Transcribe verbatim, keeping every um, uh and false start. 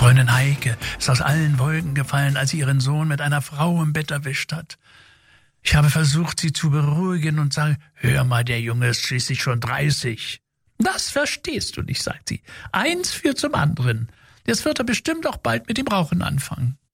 Freundin Heike ist aus allen Wolken gefallen, als sie ihren Sohn mit einer Frau im Bett erwischt hat. Ich habe versucht, sie zu beruhigen und sage, hör mal, der Junge ist schließlich schon dreißig. Das verstehst du nicht, sagt sie. Eins führt zum anderen. Jetzt wird er bestimmt auch bald mit dem Rauchen anfangen.